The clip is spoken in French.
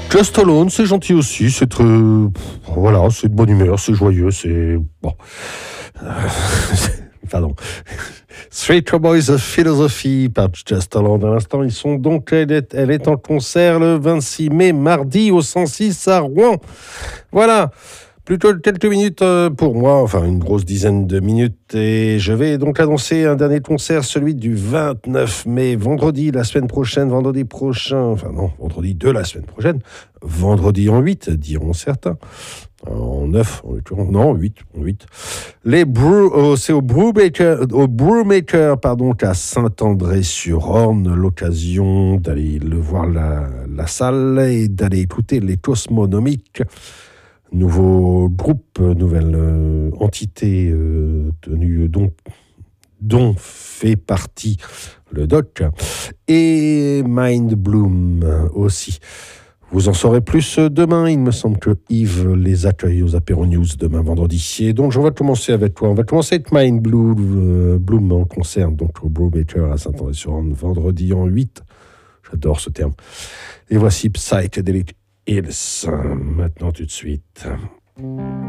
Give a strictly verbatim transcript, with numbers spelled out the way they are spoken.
Just Alone, c'est gentil aussi, c'est très... Voilà, c'est de bonne humeur, c'est joyeux, c'est... Bon. Pardon. Three Boys of Philosophy par Just Alone. À l'instant, ils sont donc... Elle est, elle est en concert le vingt-six mai, mardi, au cent six à Rouen. Voilà. Plutôt quelques minutes pour moi, enfin une grosse dizaine de minutes, et je vais donc annoncer un dernier concert, celui du vingt-neuf mai, vendredi, la semaine prochaine, vendredi prochain, enfin non, vendredi de la semaine prochaine, vendredi en huit, diront certains, en neuf, en l'occurrence, non, huit, en huit. Les Brew, oh, c'est au Brewmaker, au Brewmaker, pardon, à Saint-André-sur-Orne, l'occasion d'aller le voir la, la salle et d'aller écouter les Cosmonomiques. Nouveau groupe, nouvelle euh, entité euh, tenue, dont, dont fait partie le doc, et Mind Bloom aussi. Vous en saurez plus demain. Il me semble que Yves les accueille aux Apéro News demain vendredi. Et donc, on va commencer avec toi. On va commencer avec Mind Bloom, euh, Bloom en concert donc au Brewmaker à Saint-André-sur-Orne, vendredi en huit. J'adore ce terme. Et voici Psychedelic Hills, maintenant tout de suite.